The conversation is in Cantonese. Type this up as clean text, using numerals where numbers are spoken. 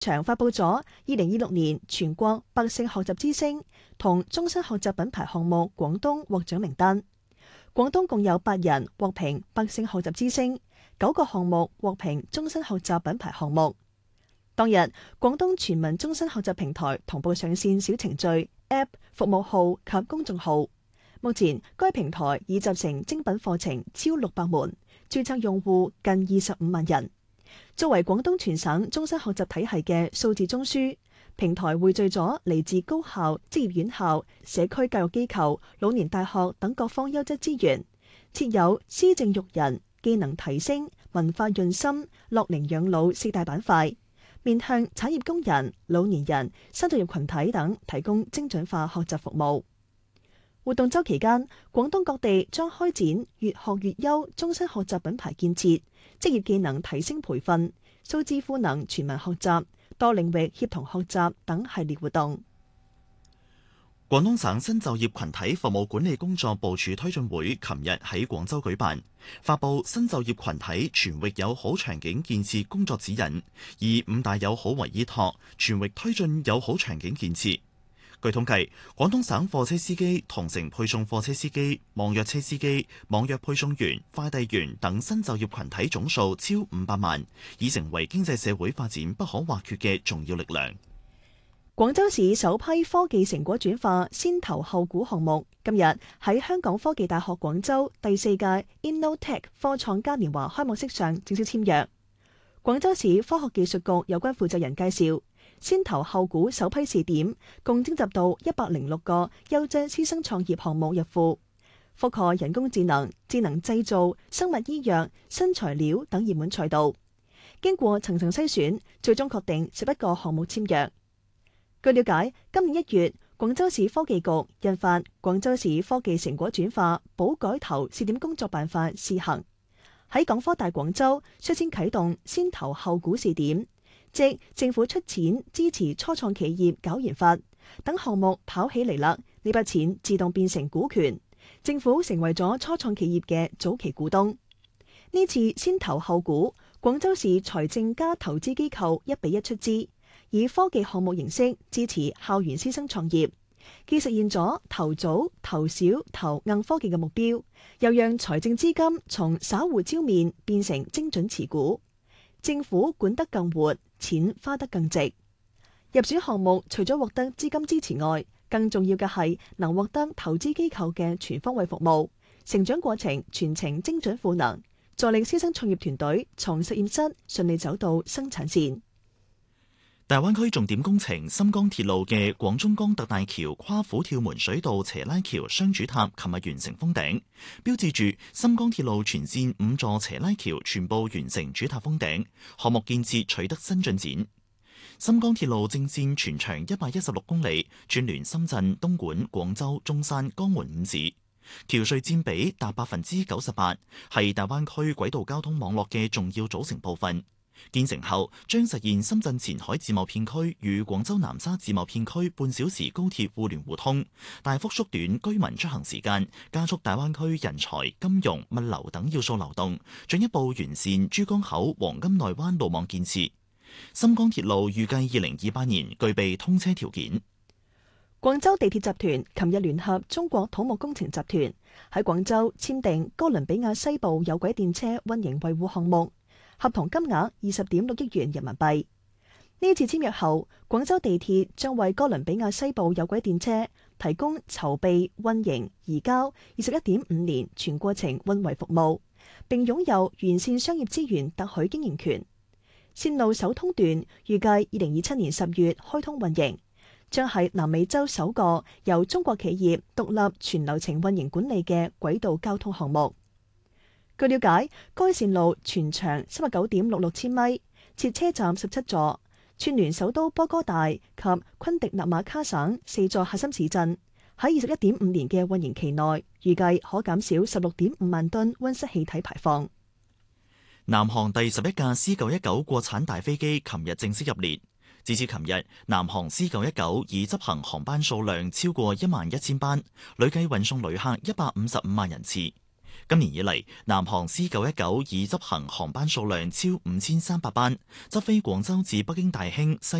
場發佈咗2026年全國百姓學習之星同終身學習品牌項目廣東獲獎名單。廣東共有8人獲評百姓學習之星，9個項目獲評終身學習品牌項目。當日，廣東全民終身學習平台同步上線小程序、App、服務號及公眾號。目前，該平台已集成精品課程超600門，註冊用戶近25萬人。作為廣東全省終身學習體系嘅數字中樞，平台匯聚咗嚟自高校、職業院校、社區教育機構、老年大學等各方優質資源，設有施政育人、技能提升、文化潤心、樂齡養老4大板塊，面向產業工人、老年人、新就業群體等提供精準化學習服務。活動週期間，廣東各地將開展越學越優終身學習品牌建設、職業技能提升培訓、數字賦能全民學習、多領域協同學習等系列活動。 廣東省新就業群體服務管理工作部署推進會琴日喺廣州舉辦，發佈新就業群體全域友好場景建設工作指引，以5大友好為依託，全域推進友好場景建設。據統計，廣東省貨車司機、同城配送貨車司機、網約車司機、網約配送員、快遞員等新就業群體總數超500萬，已成為經濟社會發展不可或缺嘅重要力量。 廣州市首批科技成果轉化先投後估項目，今日喺香港科技大學廣州第4屆 InnoTech 科創嘉年華開幕式上正式簽約。廣州市科學技術局有關負責人介紹，先投後估首批試點，共徵集到106個優質師生創業項目入庫，覆蓋人工智能、智能製造、生物醫藥、新材料等熱門賽道。經過層層篩選，最終確定11個項目簽約。據了解，今年1月，廣州市科技局印發《廣州市科技成果轉化補改投試點工作辦法》試行，喺港科大廣州率先啟動先投後估試點，即政府出錢支持初創企業搞研發，等項目跑起嚟啦，呢筆錢自動變成股權，政府成為咗初創企業嘅早期股東。呢次先投後估，廣州市財政加投資機構1比1出資，以科技項目形式支持校園師生創業，既實現咗投早、投少、投硬科技嘅目標，又讓財政資金從散戶招面變成精準持股，政府管得更活，錢花得更值。入選項目除咗獲得資金支持外，更重要嘅係能獲得投資機構嘅全方位服務，成長過程全程精準賦能，助力師生創業團隊從實驗室順利走到生產線。 大灣區重點工程深江鐵路嘅廣中江特大橋跨虎跳門水道斜拉橋雙主塔琴日完成封頂，標誌住深江鐵路全線5座斜拉橋全部完成主塔封頂，項目建設取得新進展。深江鐵路正線全長116公里，串聯深圳、東莞、廣州、中山、江門5市，橋隧佔比達98%，係大灣區軌道交通網絡嘅重要組成部分。建成後，將實現深圳前海自貿片區與廣州南沙自貿片區半小時高鐵互聯互通，大幅縮短居民出行時間，加速大灣區人才、金融、物流等要素流動，進一步完善珠江口黃金內灣路網建設。深江鐵路預計2028年具備通車條件。 廣州地鐵集團琴日聯合中國土木工程集團喺廣州簽訂哥倫比亞西部有軌電車運營維護項目，合同金額20.6億元人民幣。呢次簽約後，廣州地鐵將為哥倫比亞西部有軌電車提供籌備、運營、移交21.5年全過程運維服務，並擁有完善商業資源特許經營權。線路首通段預計2027年10月開通運營，將係南美洲首個由中國企業獨立全流程運營管理嘅軌道交通項目。據了解，該線路全長39.66千米，設車站17座，串聯首都波哥大及昆迪納馬卡省4座核心市鎮。喺21.5年嘅運營期內，預計可減少16.5萬噸溫室氣體排放。 南航第11架 C919 國產大飛機琴日正式入列。截至琴日，南航 C919 已執行航班數量超過11000班，累計運送旅客155萬人次。 今年以嚟，南航 C919已執行航班數量超5300班，執飛廣州至北京大興西